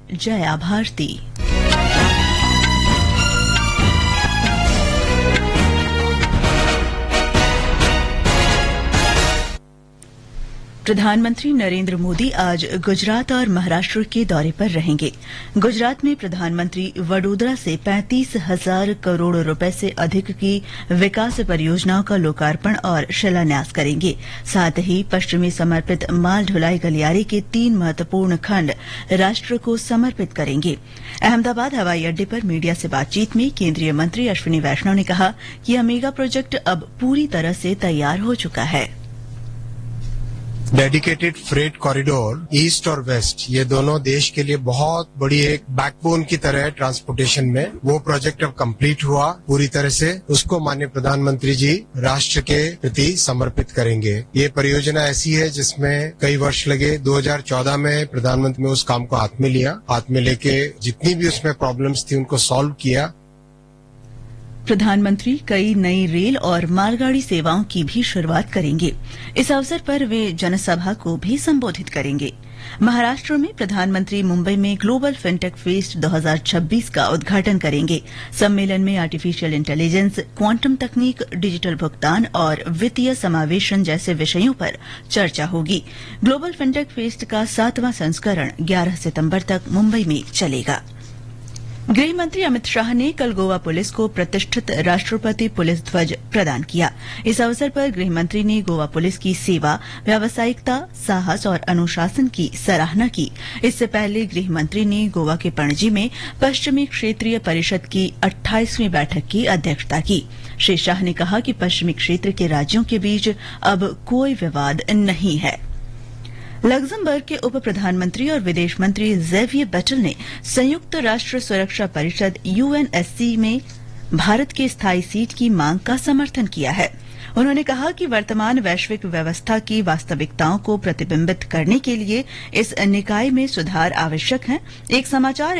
जया भारती। प्रधानमंत्री नरेंद्र मोदी आज गुजरात और महाराष्ट्र के दौरे पर रहेंगे। गुजरात में प्रधानमंत्री वडोदरा से 35,000 करोड़ रुपए से अधिक की विकास परियोजनाओं का लोकार्पण और शिलान्यास करेंगे। साथ ही पश्चिमी समर्पित माल ढुलाई गलियारे के 3 महत्वपूर्ण खंड राष्ट्र को समर्पित करेंगे। अहमदाबाद हवाई अड्डे पर मीडिया से बातचीत में केंद्रीय मंत्री अश्विनी वैष्णव ने कहा कि यह मेगा प्रोजेक्ट अब पूरी तरह से तैयार हो चुका है। डेडिकेटेड फ्रेट कॉरिडोर ईस्ट और वेस्ट, ये दोनों देश के लिए बहुत बड़ी एक बैकबोन की तरह है ट्रांसपोर्टेशन में। वो प्रोजेक्ट अब कंप्लीट हुआ पूरी तरह से, उसको माननीय प्रधानमंत्री जी राष्ट्र के प्रति समर्पित करेंगे। ये परियोजना ऐसी है जिसमें कई वर्ष लगे। 2014 में प्रधानमंत्री ने उस काम को हाथ में लिया, हाथ में लेके जितनी भी उसमें प्रॉब्लम्स थी उनको सॉल्व किया। प्रधानमंत्री कई नई रेल और मालगाड़ी सेवाओं की भी शुरुआत करेंगे। इस अवसर पर वे जनसभा को भी संबोधित करेंगे। महाराष्ट्र में प्रधानमंत्री मुंबई में ग्लोबल फिनटेक फेस्ट 2026 का उद्घाटन करेंगे। सम्मेलन में आर्टिफिशियल इंटेलिजेंस, क्वांटम तकनीक, डिजिटल भुगतान और वित्तीय समावेशन जैसे विषयों पर चर्चा होगी। ग्लोबल फिनटेक फेस्ट का 7वां संस्करण 11 सितंबर तक मुंबई में चलेगा। गृह मंत्री अमित शाह ने कल गोवा पुलिस को प्रतिष्ठित राष्ट्रपति पुलिस ध्वज प्रदान किया। इस अवसर पर गृह मंत्री ने गोवा पुलिस की सेवा, व्यावसायिकता, साहस और अनुशासन की सराहना की। इससे पहले गृह मंत्री ने गोवा के पणजी में पश्चिमी क्षेत्रीय परिषद की 28वीं बैठक की अध्यक्षता की। श्री शाह ने कहा कि पश्चिमी क्षेत्र के राज्यों के बीच अब कोई विवाद नहीं है। लग्जमबर्ग के उप प्रधानमंत्री और विदेश मंत्री ज़ेवियर बेटल ने संयुक्त राष्ट्र सुरक्षा परिषद यूएनएससी में भारत के स्थायी सीट की मांग का समर्थन किया है। उन्होंने कहा कि वर्तमान वैश्विक व्यवस्था की वास्तविकताओं को प्रतिबिंबित करने के लिए इस निकाय में सुधार आवश्यक है। एक समाचार